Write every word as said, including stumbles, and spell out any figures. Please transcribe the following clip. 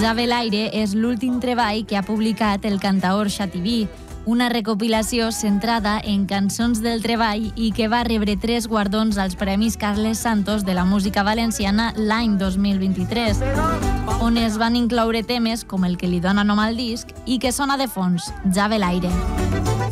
Ja ve l'aire és l'últim treball que ha publicat el cantaor Xativí, una recopilació centrada en cançons del treball i que va rebre tres guardons als Premis Carles Santos de la música valenciana l'any dos mil vint-i-tres, on es van incloure temes com el que li dona nom al disc i que sona de fons, Ja ve l'aire.